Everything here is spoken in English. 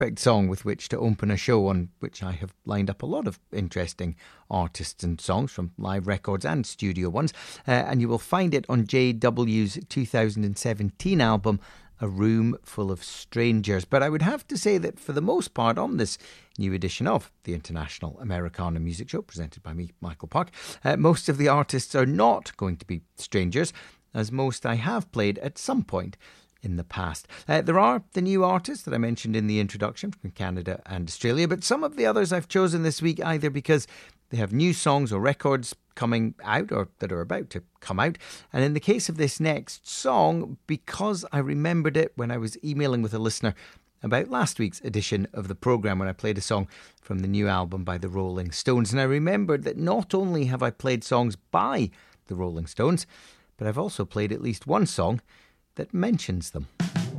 perfect song with which to open a show on which I have lined up a lot of interesting artists and songs from live records and studio ones. And you will find it on JW's 2017 album, A Room Full of Strangers. But I would have to say that for the most part on this new edition of the International Americana Music Show, presented by me, Michael Park, most of the artists are not going to be strangers, as most I have played at some point in the past. There are the new artists that I mentioned in the introduction from Canada and Australia, but some of the others I've chosen this week either because they have new songs or records coming out or that are about to come out, and in the case of this next song, because I remembered it when I was emailing with a listener about last week's edition of the programme when I played a song from the new album by the Rolling Stones. And I remembered that not only have I played songs by the Rolling Stones, but I've also played at least one song that mentions them.